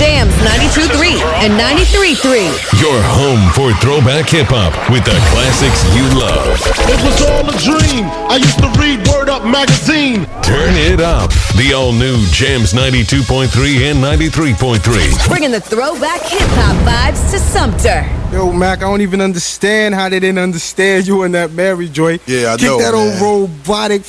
Jams 92.3 and 93.3. Your home for throwback hip-hop with the classics you love. It was all a dream. I used to read Word Up magazine. Turn it up. The all-new Jams 92.3 and 93.3. Bringing the throwback hip-hop vibes to Sumter. Yo, Mac, I don't even understand how they didn't understand you and that Mary Joy. Yeah, I Kick know, that man. old robotic